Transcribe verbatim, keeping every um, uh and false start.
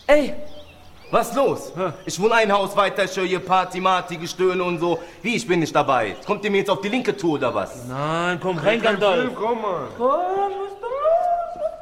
Ey, was los? Hä? Ich wohne ein Haus weiter, ich höre hier Party, Marty, Gestöhne und so. Wie, ich bin nicht dabei? Kommt ihr mir jetzt auf die linke Tour oder was? Nein, komm rein, Gandalf. Komm mal. Komm.